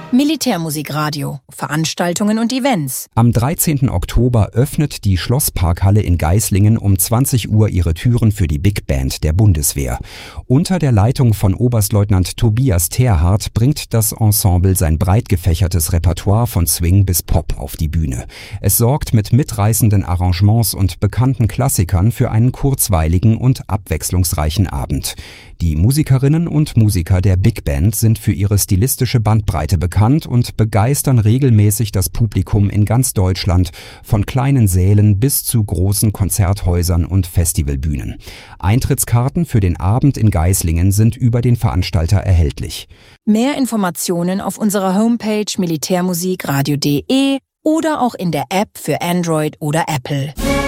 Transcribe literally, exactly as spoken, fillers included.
Militärmusikradio, Veranstaltungen und Events. Am dreizehnten Oktober öffnet die Schlossparkhalle in Geislingen um zwanzig Uhr ihre Türen für die Big Band der Bundeswehr. Unter der Leitung von Oberstleutnant Tobias Terhardt bringt das Ensemble sein breit gefächertes Repertoire von Swing bis Pop auf die Bühne. Es sorgt mit mitreißenden Arrangements und bekannten Klassikern für einen kurzweiligen und abwechslungsreichen Abend. Die Musikerinnen und Musiker der Big Band sind für ihre stilistische Bandbreite bekannt und begeistern regelmäßig das Publikum in ganz Deutschland, von kleinen Sälen bis zu großen Konzerthäusern und Festivalbühnen. Eintrittskarten für den Abend in Geislingen sind über den Veranstalter erhältlich. Mehr Informationen auf unserer Homepage militärmusikradio punkt de oder auch in der App für Android oder Apple.